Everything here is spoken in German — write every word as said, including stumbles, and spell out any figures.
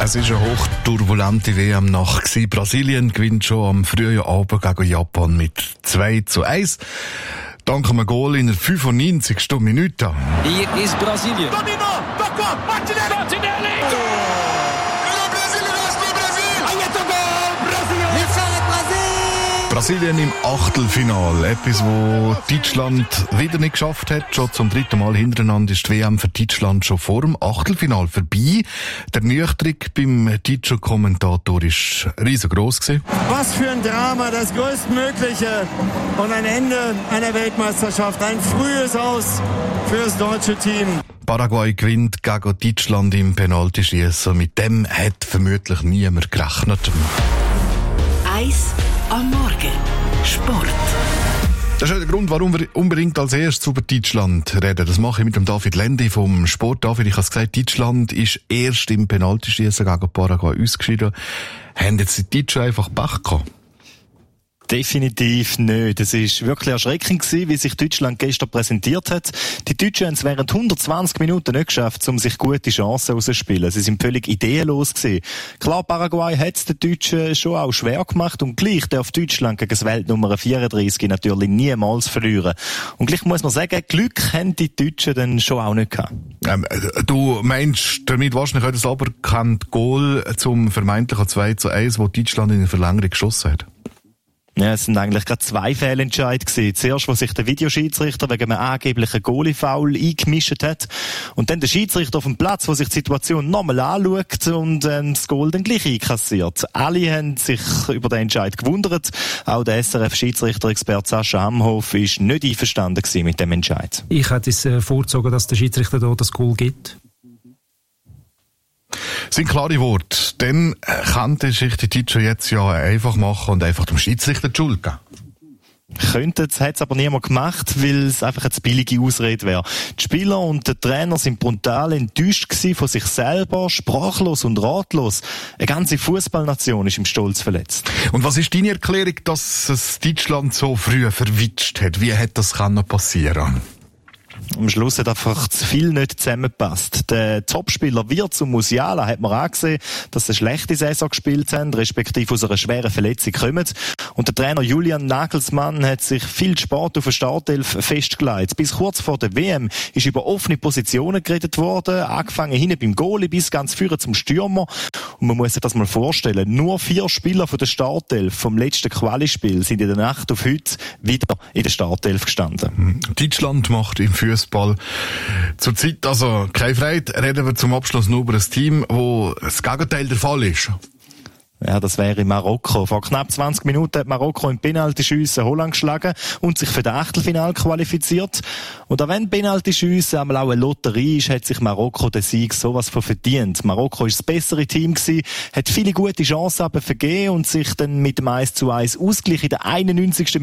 Es war eine hochturbulente W M-Nacht. Brasilien gewinnt schon am frühen Abend gegen Japan mit zwei zu eins. Dank einem Goal in der fünfundneunzigsten Minute. Hier ist Brasilien. Domino, tocco, Martinelli! Martinelli! Brasilien im Achtelfinale. Etwas, wo Deutschland wieder nicht geschafft hat. Schon zum dritten Mal hintereinander ist die W M für Deutschland schon vor dem Achtelfinale vorbei. Der Ernüchterung beim deutschen Kommentator war riesengroß gewesen. Was für ein Drama, das größtmögliche und ein Ende einer Weltmeisterschaft. Ein frühes Aus für das deutsche Team. Paraguay gewinnt gegen Deutschland im Penaltyschießen. Mit dem hat vermutlich niemand gerechnet. Eis am Morgen. Sport. Das ist auch der Grund, warum wir unbedingt als erstes über Deutschland reden. Das mache ich mit dem David Lendi vom Sport. David, ich habe es gesagt, Deutschland ist erst im Penaltyschießen gegen Paraguay ausgeschieden. Haben jetzt die Deutschen einfach Pech gehabt? Definitiv nicht. Es war wirklich erschreckend gewesen, wie sich Deutschland gestern präsentiert hat. Die Deutschen haben es während hundertzwanzig Minuten nicht geschafft, um sich gute Chancen rauszuspielen. Sie sind völlig ideenlos gewesen. Klar, Paraguay hat es den Deutschen schon auch schwer gemacht und gleich darf Deutschland gegen das Weltnummer vierunddreißig natürlich niemals verlieren. Und gleich muss man sagen, Glück haben die Deutschen dann schon auch nicht gehabt. Ähm, du meinst damit wahrscheinlich auch das aberkannte Goal zum vermeintlichen zwei zu eins, wo Deutschland in der Verlängerung geschossen hat? Ja, es sind eigentlich gerade zwei Fehlentscheide gewesen. Zuerst, wo sich der Videoschiedsrichter wegen einem angeblichen Goalie-Foul eingemischt hat. Und dann der Schiedsrichter auf dem Platz, der sich die Situation nochmal anschaut und ähm, das Goal dann gleich einkassiert. Alle haben sich über den Entscheid gewundert. Auch der S R F-Schiedsrichter-Experte Sascha Amhoff ist nicht einverstanden gewesen mit dem Entscheid. Ich hätte es äh, vorgezogen, dass der Schiedsrichter da das Goal gibt. Das sind klare Worte. Dann könnte sich die Deutschen jetzt ja einfach machen und einfach dem Schiedsrichter die Schuld geben. Könnte, das hat es aber niemand gemacht, weil es einfach eine billige Ausrede wäre. Die Spieler und der Trainer sind brutal enttäuscht gewesen von sich selber, sprachlos und ratlos. Eine ganze Fußballnation ist im Stolz verletzt. Und was ist deine Erklärung, dass es Deutschland so früh verwitscht hat? Wie hätte das können passieren? Am Schluss hat einfach zu viel nicht zusammengepasst. Der Topspieler Wirtz und Musiala hat man angesehen, dass sie eine schlechte Saison gespielt haben, respektive aus einer schweren Verletzung kommen. Und der Trainer Julian Nagelsmann hat sich viel Sport auf der Startelf festgelegt. Bis kurz vor der W M ist über offene Positionen geredet worden, angefangen hinten beim Goalie bis ganz vorne zum Stürmer. Und man muss sich das mal vorstellen, nur vier Spieler von der Startelf vom letzten Quali-Spiel sind in der Nacht auf heute wieder in der Startelf gestanden. Deutschland macht im Fußball zurzeit also keine Freude. Reden wir zum Abschluss nur über ein Team, wo das Gegenteil der Fall ist. Ja, das wäre Marokko. Vor knapp zwanzig Minuten hat Marokko im Penaltyschiessen Holland geschlagen und sich für das Achtelfinale qualifiziert. Und auch wenn Penaltyschiessen einmal auch eine Lotterie ist, hat sich Marokko den Sieg sowas von verdient. Marokko ist das bessere Team gewesen, hat viele gute Chancen aber vergeben und sich dann mit dem eins zu eins Ausgleich in der einundneunzigsten